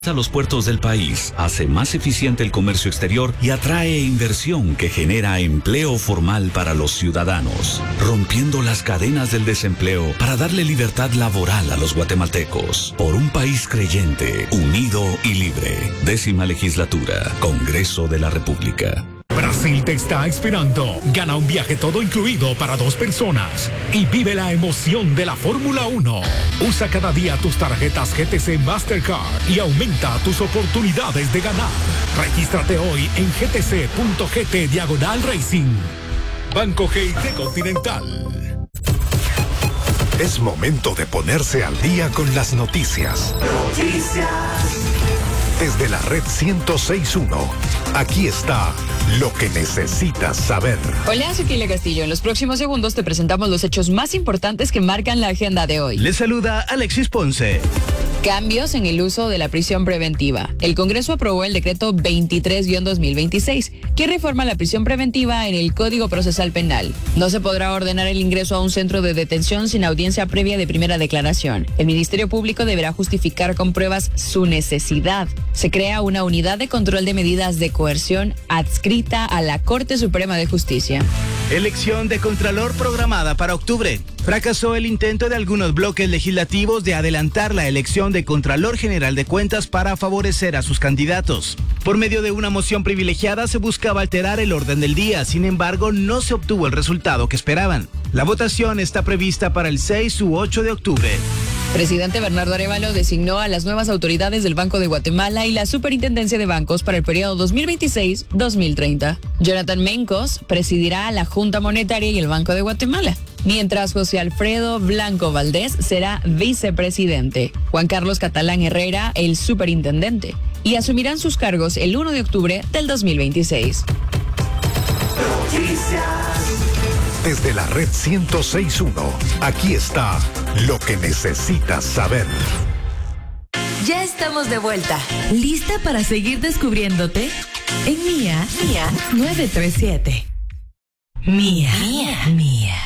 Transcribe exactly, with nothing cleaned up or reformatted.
A los puertos del país, hace más eficiente el comercio exterior y atrae inversión que genera empleo formal para los ciudadanos, rompiendo las cadenas del desempleo para darle libertad laboral a los guatemaltecos. Por un país creyente, unido y libre. Décima legislatura, Congreso de la República. Brasil te está esperando. Gana un viaje todo incluido para dos personas y vive la emoción de la Fórmula uno. Usa cada día tus tarjetas G T C Mastercard y aumenta tus oportunidades de ganar. Regístrate hoy en gtc.gt diagonal racing. Banco G I T Continental. Es momento de ponerse al día con las noticias. Noticias. Desde la red ciento seis punto uno, aquí está lo que necesitas saber. Hola, soy Kile Castillo. En los próximos segundos te presentamos los hechos más importantes que marcan la agenda de hoy. Les saluda Alexis Ponce. Cambios en el uso de la prisión preventiva. El Congreso aprobó el decreto veintitrés guión dos mil veintiséis, que reforma la prisión preventiva en el Código Procesal Penal. No se podrá ordenar el ingreso a un centro de detención sin audiencia previa de primera declaración. El Ministerio Público deberá justificar con pruebas su necesidad. Se crea una unidad de control de medidas de coerción adscrita a la Corte Suprema de Justicia. Elección de Contralor programada para octubre. Fracasó el intento de algunos bloques legislativos de adelantar la elección de Contralor General de Cuentas para favorecer a sus candidatos. Por medio de una moción privilegiada se buscaba alterar el orden del día, sin embargo no se obtuvo el resultado que esperaban. La votación está prevista para el seis u ocho de octubre. Presidente Bernardo Arévalo designó a las nuevas autoridades del Banco de Guatemala y la Superintendencia de Bancos para el periodo dos mil veintiséis a dos mil treinta. Jonathan Mencos presidirá la Junta Monetaria y el Banco de Guatemala, mientras José Alfredo Blanco Valdés será vicepresidente. Juan Carlos Catalán Herrera, el superintendente, y asumirán sus cargos el uno de octubre del dos mil veintiséis. Desde la red ciento seis punto uno, aquí está lo que necesitas saber. Ya estamos de vuelta. ¿Lista para seguir descubriéndote? En Mía, Mía nueve tres siete. Mía, Mía, Mía.